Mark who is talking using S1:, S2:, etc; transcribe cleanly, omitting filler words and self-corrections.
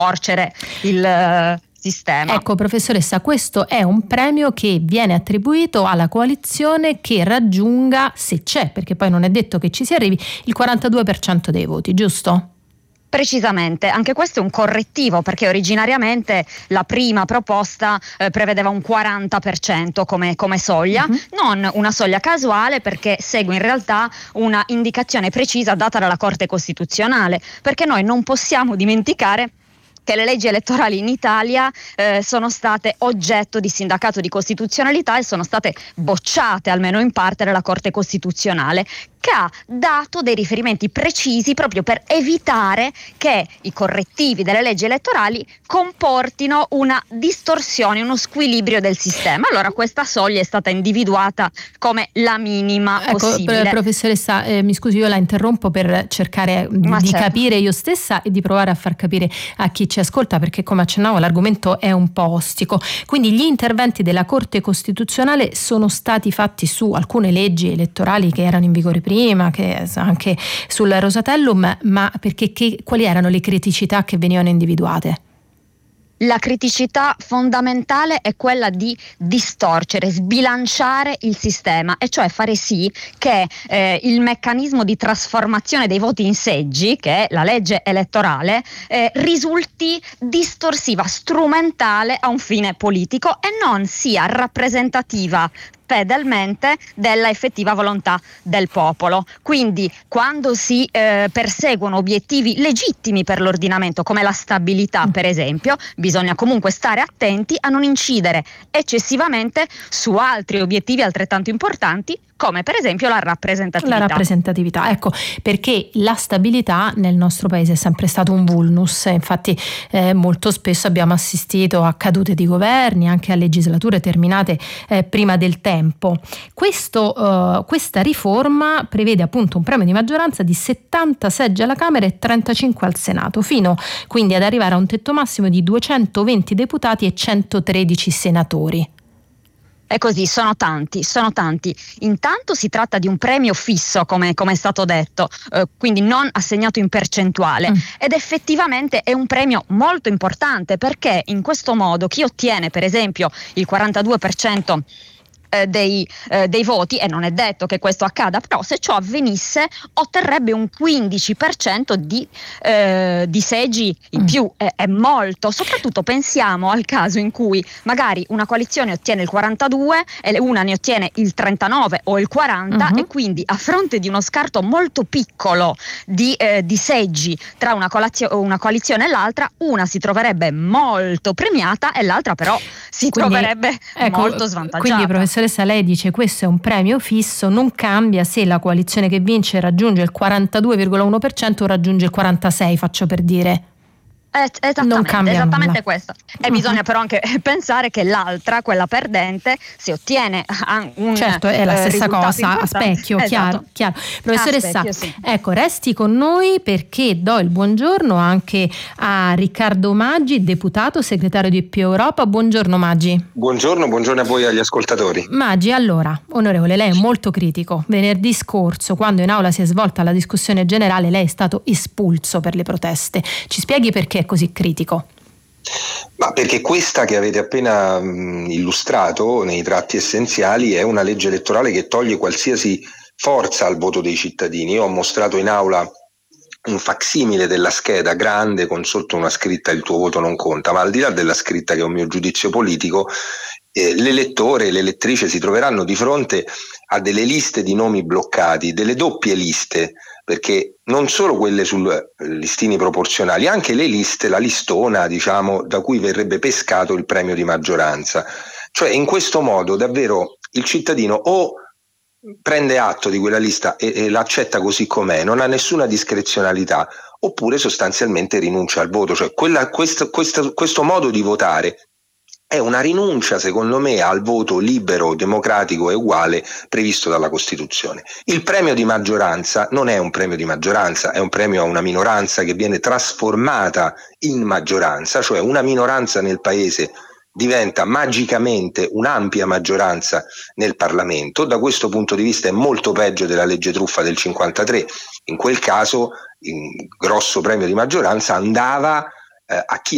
S1: distorcere il sistema.
S2: Ecco, professoressa, questo è un premio che viene attribuito alla coalizione che raggiunga, se c'è, perché poi non è detto che ci si arrivi, il 42% dei voti, giusto?
S1: Precisamente, anche questo è un correttivo, perché originariamente la prima proposta prevedeva un 40% come soglia, non una soglia casuale, perché segue in realtà una indicazione precisa data dalla Corte Costituzionale, perché noi non possiamo dimenticare che le leggi elettorali in Italia sono state oggetto di sindacato di costituzionalità e sono state bocciate almeno in parte dalla Corte Costituzionale, che ha dato dei riferimenti precisi proprio per evitare che i correttivi delle leggi elettorali comportino una distorsione, uno squilibrio del sistema. Allora questa soglia è stata individuata come la minima possibile.
S2: Professoressa, mi scusi, io la interrompo per cercare di capire io stessa e di provare a far capire a chi ci ascolta, perché come accennavo l'argomento è un po' ostico. Quindi gli interventi della Corte Costituzionale sono stati fatti su alcune leggi elettorali che erano in vigore prima, che anche sul Rosatellum, ma perché quali erano le criticità che venivano individuate?
S1: La criticità fondamentale è quella di distorcere, sbilanciare il sistema, e cioè fare sì che il meccanismo di trasformazione dei voti in seggi, che è la legge elettorale, risulti distorsiva, strumentale a un fine politico e non sia rappresentativa fedelmente della effettiva volontà del popolo. Quindi quando si perseguono obiettivi legittimi per l'ordinamento, come la stabilità per esempio, bisogna comunque stare attenti a non incidere eccessivamente su altri obiettivi altrettanto importanti, come per esempio la rappresentatività.
S2: La rappresentatività, ecco, perché la stabilità nel nostro paese è sempre stato un vulnus, infatti molto spesso abbiamo assistito a cadute di governi, anche a legislature terminate prima del tempo. Questa riforma prevede appunto un premio di maggioranza di 70 seggi alla Camera e 35 al Senato, fino quindi ad arrivare a un tetto massimo di 220 deputati e 113 senatori.
S1: È così, sono tanti. Intanto si tratta di un premio fisso, come è stato detto, quindi non assegnato in percentuale, ed effettivamente è un premio molto importante, perché in questo modo chi ottiene per esempio il 42% dei voti, e non è detto che questo accada, però se ciò avvenisse otterrebbe un 15% di seggi in più. È molto, soprattutto pensiamo al caso in cui magari una coalizione ottiene il 42 e una ne ottiene il 39 o il 40, e quindi a fronte di uno scarto molto piccolo di seggi tra una coalizione e l'altra, una si troverebbe molto premiata e l'altra però troverebbe molto svantaggiata.
S2: Quindi professoressa, lei dice questo è un premio fisso, non cambia se la coalizione che vince raggiunge il 42,1% o raggiunge il 46%, faccio per dire.
S1: Esattamente questo. E bisogna però anche pensare che l'altra, quella perdente, se ottiene un
S2: certo è la stessa cosa a specchio, chiaro. Professoressa, ecco, resti con noi perché do il buongiorno anche a Riccardo Maggi, deputato, segretario di Più Europa. Buongiorno Maggi.
S3: Buongiorno a voi e agli ascoltatori.
S2: Maggi, allora, onorevole, lei è molto critico. Venerdì scorso, quando in aula si è svolta la discussione generale, lei è stato espulso per le proteste. Ci spieghi perché è così critico?
S3: Ma perché questa che avete appena illustrato nei tratti essenziali è una legge elettorale che toglie qualsiasi forza al voto dei cittadini. Io ho mostrato in aula un facsimile della scheda grande con sotto una scritta "il tuo voto non conta", ma al di là della scritta, che è un mio giudizio politico, l'elettore e l'elettrice si troveranno di fronte a delle liste di nomi bloccati, delle doppie liste, perché non solo quelle sul listini proporzionali, anche le liste, la listona, diciamo, da cui verrebbe pescato il premio di maggioranza. Cioè, in questo modo davvero il cittadino o prende atto di quella lista e l'accetta così com'è, non ha nessuna discrezionalità, oppure sostanzialmente rinuncia al voto. Cioè questo modo di votare è una rinuncia, secondo me, al voto libero, democratico e uguale previsto dalla Costituzione. Il premio di maggioranza non è un premio di maggioranza, è un premio a una minoranza che viene trasformata in maggioranza, cioè una minoranza nel paese diventa magicamente un'ampia maggioranza nel Parlamento. Da questo punto di vista è molto peggio della legge truffa del 53. In quel caso il grosso premio di maggioranza andava a chi